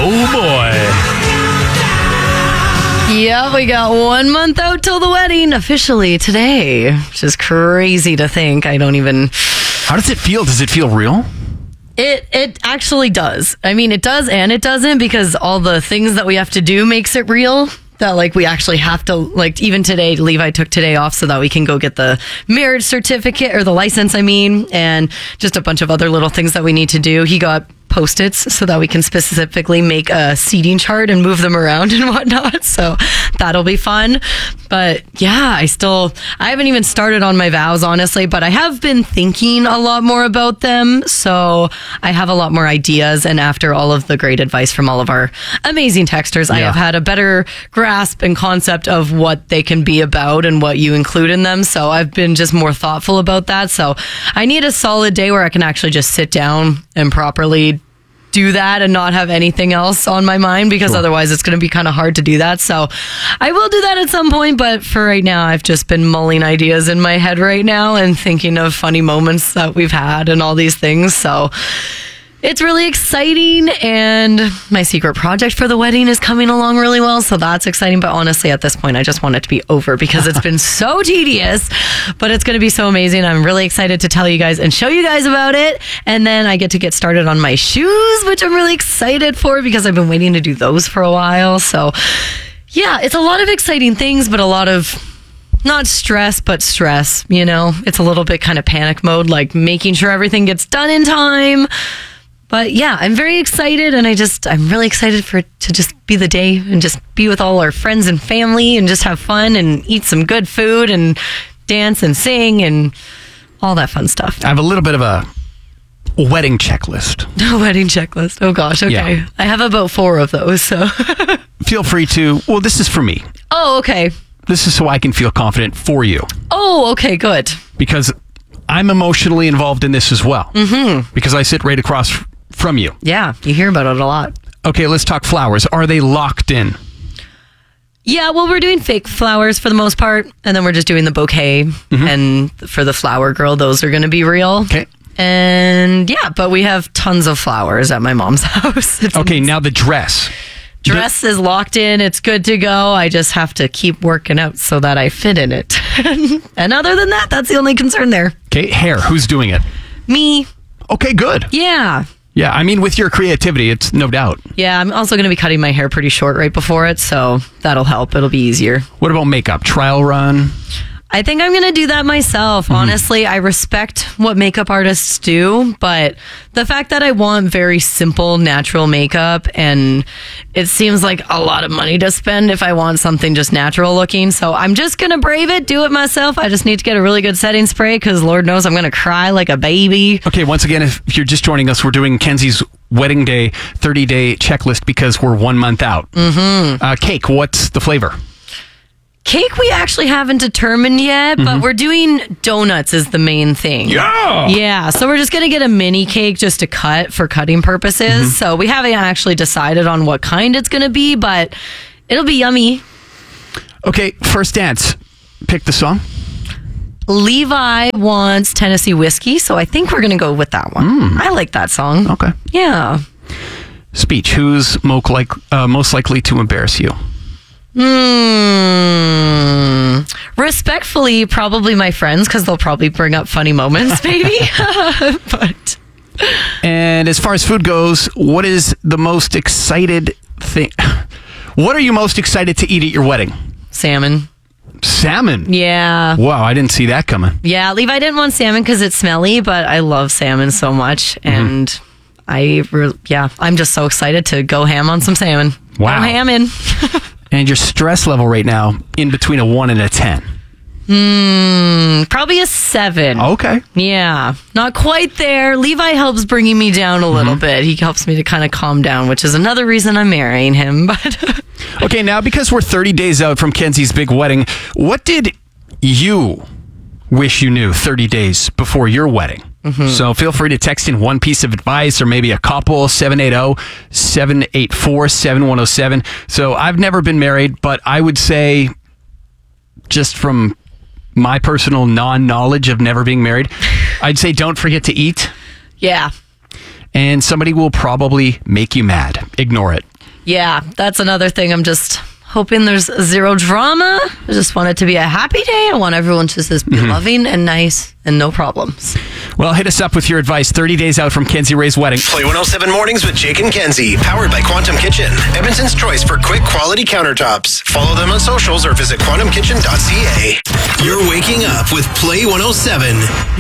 Oh, boy. Yeah, we got 1 month out till the wedding officially today, which is crazy to think. I don't even... How does it feel? Does it feel real? It actually does. I mean, it does and it doesn't, because all the things that we have to do makes it real. That, like, we actually have to, like, even today, Levi took today off so that we can go get the marriage certificate, or the license, I mean, and just a bunch of other little things that we need to do. He got Post-its so that we can specifically make a seating chart and move them around and whatnot. So that'll be fun. But yeah, I haven't even started on my vows, honestly, but I have been thinking a lot more about them. So I have a lot more ideas. And after all of the great advice from all of our amazing texters, I have had a better grasp and concept of what they can be about and what you include in them. So I've been just more thoughtful about that. So I need a solid day where I can actually just sit down and properly do that and not have anything else on my mind, because otherwise it's going to be kind of hard to do that. So I will do that at some point, but for right now, I've just been mulling ideas in my head right now and thinking of funny moments that we've had and all these things. So it's really exciting, and my secret project for the wedding is coming along really well, so that's exciting. But honestly, at this point, I just want it to be over, because it's been so tedious, but it's going to be so amazing. I'm really excited to tell you guys and show you guys about it, and then I get to get started on my shoes, which I'm really excited for, because I've been waiting to do those for a while. So yeah, it's a lot of exciting things, but a lot of not stress, but stress, you know? It's a little bit kind of panic mode, like making sure everything gets done in time. But yeah, I'm very excited, and I'm really excited for it to just be the day and just be with all our friends and family and just have fun and eat some good food and dance and sing and all that fun stuff. I have a little bit of a wedding checklist. A wedding checklist. Oh gosh, okay. Yeah. I have about 4 of those, so. Feel free to, this is for me. Oh, okay. This is so I can feel confident for you. Oh, okay, good. Because I'm emotionally involved in this as well. Mm-hmm. Because I sit right across from you. Yeah, you hear about it a lot. Okay, let's talk flowers. Are they locked in? Yeah, well, we're doing fake flowers for the most part, and then we're just doing the bouquet. Mm-hmm. And for the flower girl, those are going to be real. Okay. And yeah, but we have tons of flowers at my mom's house. Okay, now the dress. Dress is locked in. It's good to go. I just have to keep working out so that I fit in it. And other than that, that's the only concern there. Okay, hair. Who's doing it? Me. Okay, good. Yeah. Yeah, I mean, with your creativity, it's no doubt. Yeah, I'm also going to be cutting my hair pretty short right before it, so that'll help. It'll be easier. What about makeup? Trial run? I think I'm going to do that myself. Mm-hmm. Honestly, I respect what makeup artists do, but the fact that I want very simple, natural makeup, and it seems like a lot of money to spend if I want something just natural looking. So I'm just going to brave it, do it myself. I just need to get a really good setting spray, because Lord knows I'm going to cry like a baby. Okay, once again, if you're just joining us, we're doing Kenzie's wedding day 30-day checklist because we're 1 month out. Mm-hmm. Cake, what's the flavor? Cake we actually haven't determined yet, but we're doing donuts is the main thing. Yeah! Yeah, so we're just going to get a mini cake just to cut for cutting purposes. Mm-hmm. So we haven't actually decided on what kind it's going to be, but it'll be yummy. Okay, first dance. Pick the song. Levi wants Tennessee Whiskey, so I think we're going to go with that one. I like that song. Okay. Yeah. Speech. Who's most likely to embarrass you? Respectfully, probably my friends, because they'll probably bring up funny moments, maybe. But and as far as food goes, what is the most excited thing? What are you most excited to eat at your wedding? Salmon. Salmon? Yeah. Wow, I didn't see that coming. Yeah, Levi didn't want salmon because it's smelly, but I love salmon so much, and I'm just so excited to go ham on some salmon. Wow. Go hamming. And your stress level right now, in between a 1 and a 10? Probably a 7. Okay. Yeah. Not quite there. Levi helps bringing me down a little bit. He helps me to kind of calm down, which is another reason I'm marrying him. But okay, now because we're 30 days out from Kenzie's big wedding, what did you wish you knew 30 days before your wedding? So feel free to text in one piece of advice or maybe a couple, 780-784-7107. So I've never been married, but I would say, just from my personal non-knowledge of never being married, I'd say don't forget to eat. Yeah. And somebody will probably make you mad. Ignore it. Yeah, that's another thing. I'm just hoping there's zero drama. I just want it to be a happy day. I want everyone to just be loving and nice and no problems. Well, hit us up with your advice 30 days out from Kenzie Ray's wedding. Play 107 Mornings with Jake and Kenzie, powered by Quantum Kitchen, Edmonton's choice for quick quality countertops. Follow them on socials or visit quantumkitchen.ca. You're waking up with Play 107.